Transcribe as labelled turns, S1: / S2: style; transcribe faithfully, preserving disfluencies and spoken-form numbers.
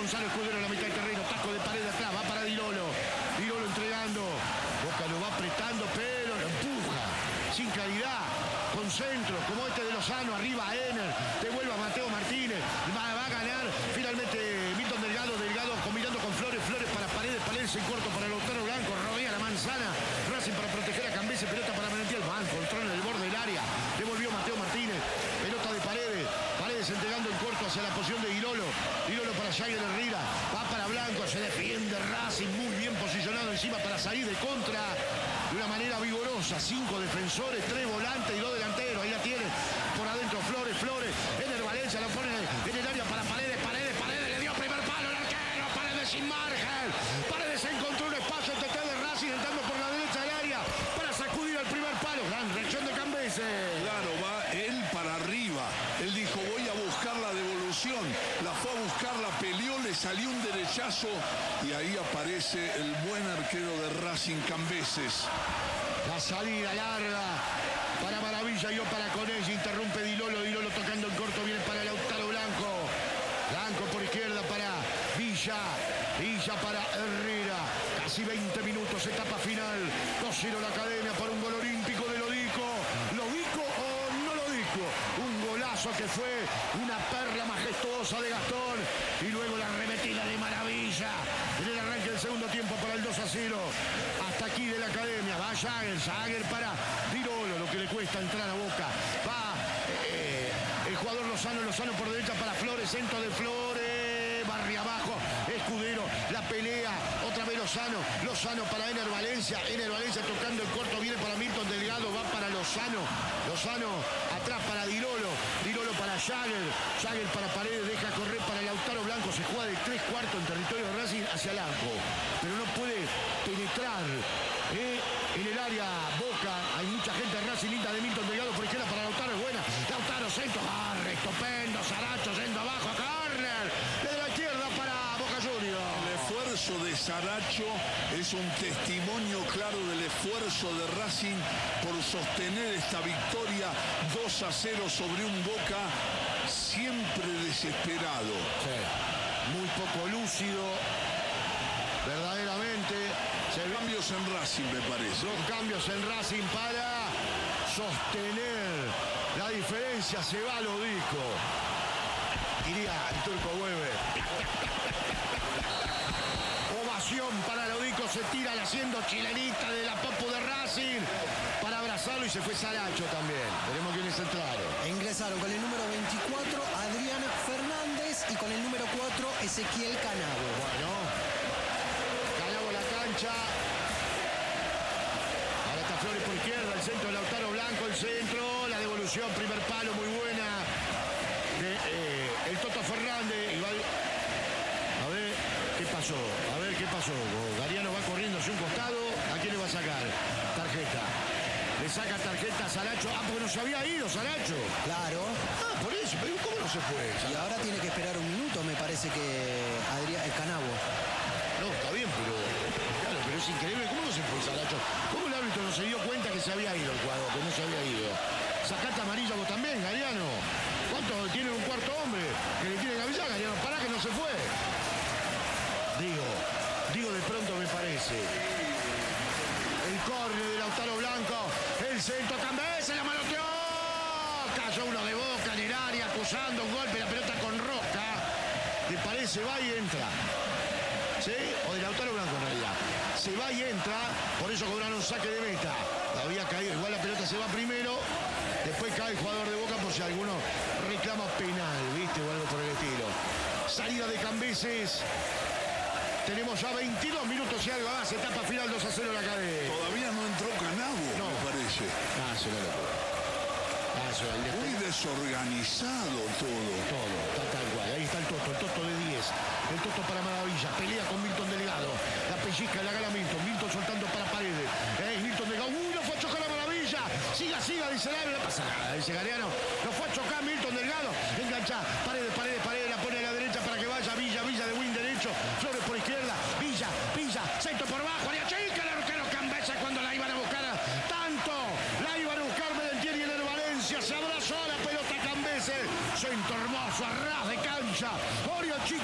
S1: Gonzalo Escudero en la mitad del terreno, taco de pared atrás, va para Dilolo. Dilolo entregando. Boca lo va apretando, pero lo empuja. Sin claridad, con centro, como este de Lozano, arriba Ener, devuelve a Mateo Martínez, va, va a ganar finalmente Milton Delgado, Delgado combinando con Flores, Flores para Paredes, Paredes en corto para Lautaro Blanco, rodea la manzana, Racing para proteger a Cambese, pelota para Manantial, van, controla el borde del área, devolvió Mateo Martínez, pelota de Paredes, Paredes entregando en corto hacia la posición de Dilolo, Dilolo para Jagger Herrera, va para Blanco, se defiende Racing, muy bien posicionado encima para salir de contra, de una manera vigorosa, cinco defensores, tres volantes y dos delanteros, ahí la tiene, por adentro Flores, Flores, Ener Valencia lo pone en el área para Paredes, Paredes, Paredes, le dio primer palo el arquero, Paredes sin margen, Paredes encontró un espacio T T de Racing entrando por la derecha del área para sacudir el primer palo, gran reacción de Cambese.
S2: Claro, va él para arriba, él dijo voy a buscar la devolución, la fue a buscar, la peleó, le salió un derechazo y ahí aparece el buen arquero de Racing, Cambeses.
S1: La salida larga para Maravilla y para Conelli, interrumpe Dilolo, Dilolo tocando en corto, viene para Lautaro Blanco, Blanco por izquierda para Villa, Villa para Herrera, casi veinte minutos, etapa final, dos cero la Academia por un gol olímpico de Lodico, Lodico o no Lodico, un golazo que fue una perla majestuosa de Gastón y luego la arremetida de Maravilla en el arranque del segundo tiempo para el dos a cero. Hasta aquí de la Academia, va Jagger, Jagger para Dilolo, lo que le cuesta entrar a Boca, va eh, el jugador Lozano, Lozano por derecha para Flores, centro de Flores, barrio abajo, Escudero, la pelea, otra vez Lozano, Lozano para Ener Valencia, Ener Valencia tocando el corto, viene para Milton Delgado, va para Lozano, Lozano atrás para Dilolo, Dilolo para Jagger, Jagger para Paredes, deja correr para Lautaro Blanco, se juega de tres cuartos en territorio de Racing hacia el arco, pero no puede penetrar eh, en el área Boca, hay mucha gente de Racing, linda de Milton Delgado por izquierda para Lautaro, es buena, Lautaro centro, barre, estupendo, Saracho yendo abajo, córner, de la izquierda para Boca Juniors.
S2: El esfuerzo de Saracho es un testimonio claro del esfuerzo de Racing por sostener esta victoria dos a cero sobre un Boca siempre desesperado.
S1: Sí, muy poco lúcido, verdaderamente. Se
S2: Cambios en Racing, me parece.
S1: Dos cambios en Racing para sostener la diferencia. Se va Lodico. Iría el Turco Hueve. Ovación para Lodico. Se tira haciendo chilenita de la Popu de Racing para abrazarlo y se fue Saracho también. Veremos quiénes entraron.
S3: Ingresaron con el número veinticuatro Adrián Fernández y con el número cuatro Ezequiel Canavo.
S1: Bueno, Canavo la cancha. Ahora está Flores por izquierda, el centro de Lautaro Blanco, el centro, la devolución, primer palo, muy buena. De, eh, el Toto Fernández. Y va, a ver qué pasó, a ver qué pasó. Gariano va corriendo hacia un costado. ¿A quién le va a sacar? Tarjeta. Le saca tarjeta a Saracho. Ah, porque no se había ido Saracho.
S3: Claro.
S1: Ah, por eso. Pero ¿cómo no se fue?
S3: Y ahora tiene que esperar un minuto, me parece que Adrián el Canavo.
S1: No, está bien, pero... Claro, pero es increíble. ¿Cómo no se fue Saracho? ¿Cómo el árbitro no se dio cuenta que se había ido el jugador? Que no se había ido. Sacate amarilla vos también, Gariano. ¿Cuánto tiene un cuarto hombre? Que le tiene que avisar, Gariano. Pará que no se fue. Digo, digo de pronto me parece. El córner de Lautaro Blanco. El centro, Cambese, la manoteó. Cayó uno de Boca en el área, acusando un golpe, la pelota con Roca. Me parece, va y entra. ¿Sí? O de Lautaro Blanco en realidad. Se va y entra, por eso cobraron saque de meta. Había caído, igual la pelota se va primero, después cae el jugador de Boca por si alguno reclama penal, ¿viste? O algo por el estilo. Salida de Cambeses. Tenemos ya veintidós minutos y algo más, etapa final dos a cero la Academia.
S2: Todavía no entró Canavo,
S1: No.
S2: me parece.
S1: Ah, se lo Ah, se lo
S2: Muy desorganizado todo.
S1: Todo, está tal cual. Ahí está el Toto, el Toto de diez. El Toto para Maravilla. Pelea con Milton Delgado. La pellizca, la gana Milton. Milton soltando para Paredes. Eh, Milton Delgado. ¡Uy, no fue a chocar a Maravilla! Siga, siga, dice el árbitro. No pasa nada, dice Gariano. No fue a chocar Milton Delgado. Engancha. Paredes, Paredes, Paredes. La pone a la derecha para que vaya Villa. Villa de win derecho. Flores por izquierda. Villa, Villa. Centro por bajo. Área chica. El arquero Cambese cuando la iban a buscar. Tanto. La iban a buscar Medentieri y el Valencia. Se abrazó la pelota Cambese. Centro hermoso. A ras de cancha. Orio chico.